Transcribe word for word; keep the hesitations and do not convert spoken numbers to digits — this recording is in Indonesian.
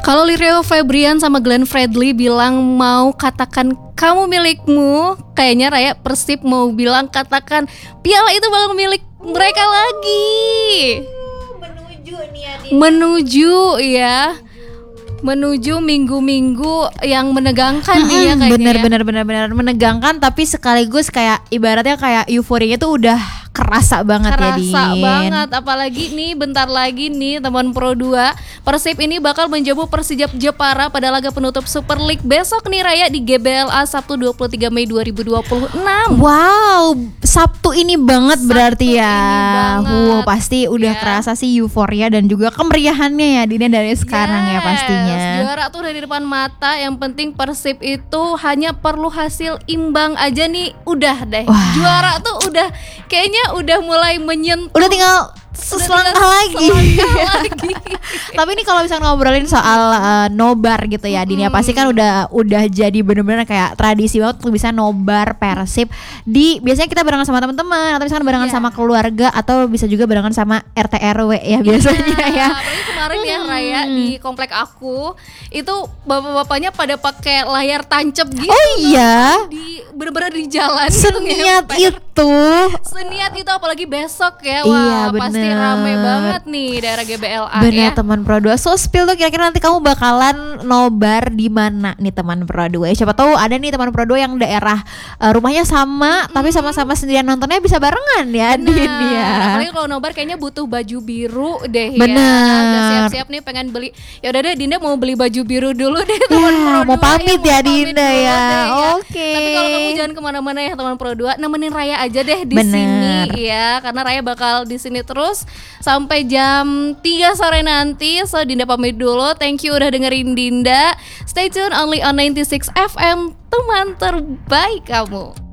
Kalau Rio Febrian sama Glenn Fredly bilang mau katakan kamu milikmu, kayaknya Raya Persib mau bilang katakan piala itu bakal milik mereka lagi. Menuju nih ya. Menuju ya. Menuju minggu-minggu yang menegangkan nih ya kayaknya. Bener bener bener bener menegangkan, tapi sekaligus kayak ibaratnya kayak euforianya tuh udah kerasa banget kerasa ya Din. Kerasa banget, apalagi nih bentar lagi nih teman Pro dua, Persib ini bakal menjamu Persijap Jepara pada laga penutup Super League besok nih Raya di G B L A Sabtu dua puluh tiga Mei dua ribu dua puluh enam. Wow, Sabtu ini banget Sabtu berarti ya. Banget. Wow, pasti udah Ya. kerasa sih euforia dan juga kemeriahannya ya Dina dari sekarang yes, ya pastinya. Juara tuh udah di depan mata, yang penting Persib itu hanya perlu hasil imbang aja nih udah deh. Wah. Juara tuh udah kayaknya udah mulai menyentuh. Udah tinggal selangkah lagi. lagi. Tapi ini kalau misalnya ngobrolin soal uh, nobar gitu ya, Dini, ya pasti kan udah udah jadi bener-bener kayak tradisi banget untuk bisa nobar Persib. Di biasanya kita barengan sama teman-teman atau misalkan barengan Yeah. sama keluarga atau bisa juga barengan sama R T R W ya biasanya Nah, ya. apalagi kemarin ya Raya di komplek aku itu bapak-bapaknya pada pakai layar tancap gitu. Oh iya. Di bener-bener di jalan Seniat gitu, itu. Seniat itu apalagi besok ya. Iya, Wah, pasti bener. rame banget nih daerah G B L A Bener ya. teman Pro dua. So spill tuh kira-kira nanti kamu bakalan nobar di mana nih teman Pro dua? Siapa tahu ada nih teman Pro dua yang daerah uh, rumahnya sama tapi sama-sama sendirian nontonnya bisa barengan ya Din ya. Apalagi kalau nobar kayaknya butuh baju biru deh ya. Bener. Udah siap-siap nih pengen beli. Ya udah deh Dinda mau beli baju biru dulu deh Ya, teman Pro mau dua pamit ya mau pamit Dinda dulu ya. deh Oke. Tapi kalau kamu jangan kemana-mana ya teman Pro dua, nemenin Raya aja deh di Bener. sini ya, karena Raya bakal di sini terus sampai jam tiga sore nanti. So Dinda pamit dulu. Thank you udah dengerin Dinda. Stay tune only on ninety-six F M, teman terbaik kamu.